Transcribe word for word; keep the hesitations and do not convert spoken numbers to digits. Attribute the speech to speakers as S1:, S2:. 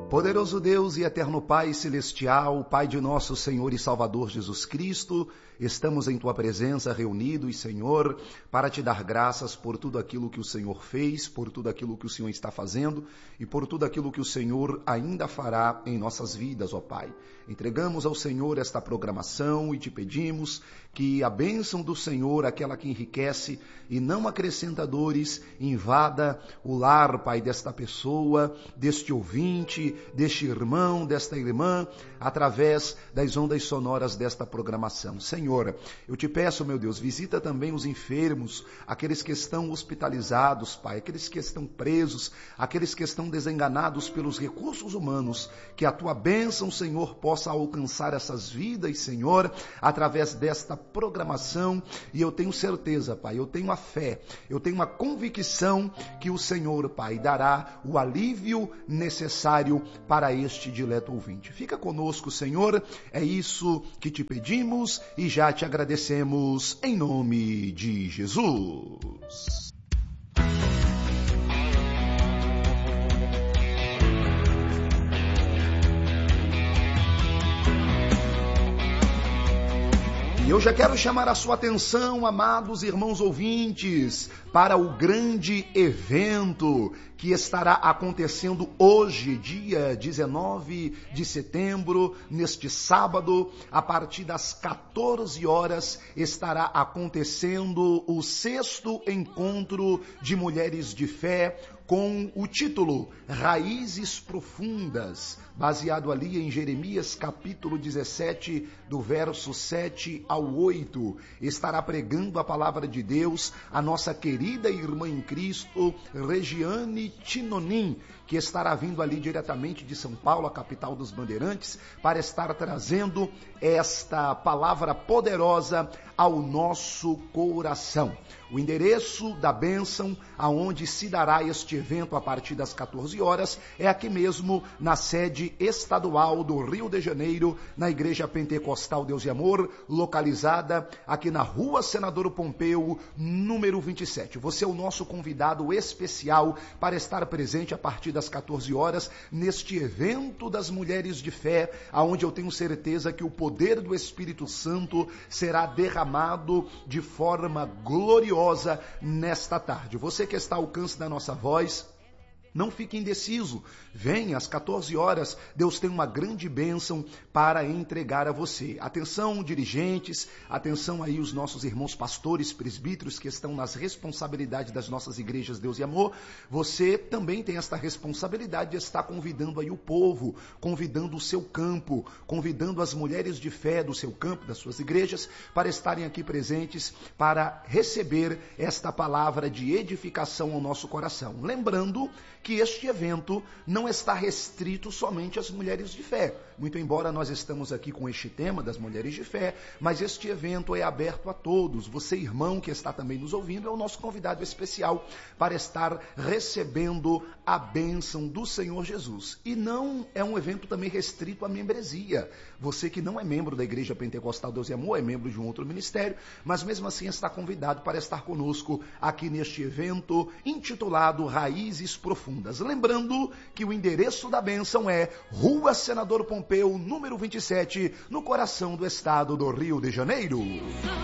S1: Poderoso Deus e eterno Pai celestial, Pai de nosso Senhor e Salvador Jesus Cristo, estamos em Tua presença reunidos, Senhor, para Te dar graças por tudo aquilo que o Senhor fez, por tudo aquilo que o Senhor está fazendo e por tudo aquilo que o Senhor ainda fará em nossas vidas, ó Pai. Entregamos ao Senhor esta programação e Te pedimos que a bênção do Senhor, aquela que enriquece e não acrescenta dores, invada o lar, Pai, desta pessoa, deste ouvinte, deste irmão, desta irmã, através das ondas sonoras desta programação. Senhor, eu te peço, meu Deus, visita também os enfermos, aqueles que estão hospitalizados, Pai, aqueles que estão presos, aqueles que estão desenganados pelos recursos humanos, que a tua bênção, Senhor, possa alcançar essas vidas, Senhor, através desta programação, e eu tenho certeza, Pai, eu tenho a fé, eu tenho a convicção que o Senhor, Pai, dará o alívio necessário para este dileto ouvinte. Fica conosco, Senhor, é isso que te pedimos e já te agradecemos em nome de Jesus. E eu já quero chamar a sua atenção, amados irmãos ouvintes, para o grande evento que estará acontecendo hoje, dia dezenove de setembro, neste sábado, a partir das quatorze horas, estará acontecendo o sexto encontro de mulheres de fé, com o título Raízes Profundas, baseado ali em Jeremias capítulo dezessete, do verso sete ao oito. Estará pregando a palavra de Deus a nossa querida irmã em Cristo, Regiane Tinonim, que estará vindo ali diretamente de São Paulo, a capital dos Bandeirantes, para estar trazendo esta palavra poderosa ao nosso coração. O endereço da bênção, aonde se dará este evento a partir das quatorze horas, é aqui mesmo na sede estadual do Rio de Janeiro, na Igreja Pentecostal Deus e Amor, localizada aqui na Rua Senador Pompeu, número vinte e sete. Você é o nosso convidado especial para estar presente a partir das quatorze horas, neste evento das mulheres de fé, aonde eu tenho certeza que o poder do Espírito Santo será derramado de forma gloriosa nesta tarde. Você que está ao alcance da nossa voz, não fique indeciso, venha às quatorze horas, Deus tem uma grande bênção para entregar a você. Atenção dirigentes, atenção aí os nossos irmãos pastores, presbíteros que estão nas responsabilidades das nossas igrejas Deus e Amor, você também tem esta responsabilidade de estar convidando aí o povo, convidando o seu campo, convidando as mulheres de fé do seu campo, das suas igrejas, para estarem aqui presentes, para receber esta palavra de edificação ao nosso coração. Lembrando que este evento não está restrito somente às mulheres de fé. Muito embora nós estamos aqui com este tema das mulheres de fé, mas este evento é aberto a todos. Você, irmão, que está também nos ouvindo, é o nosso convidado especial para estar recebendo a bênção do Senhor Jesus. E não é um evento também restrito à membresia. Você que não é membro da Igreja Pentecostal Deus e Amor, é membro de um outro ministério, mas mesmo assim está convidado para estar conosco aqui neste evento intitulado Raízes Profundas. Lembrando que o endereço da bênção é Rua Senador Pompeu, número vinte e sete, no coração do estado do Rio de Janeiro.